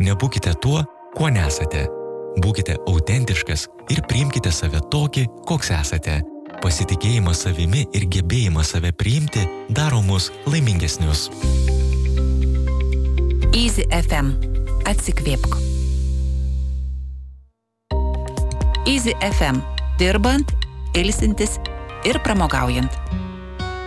Nebūkite tuo, kuo nesate. Būkite autentiškas ir priimkite save tokį, koks esate. Pasitikėjimas savimi ir gebėjimas save priimti daro mus laimingesnius. Easy FM. Atsikvėpk. Easy FM. Dirbant, ilsintis ir pramogaujant.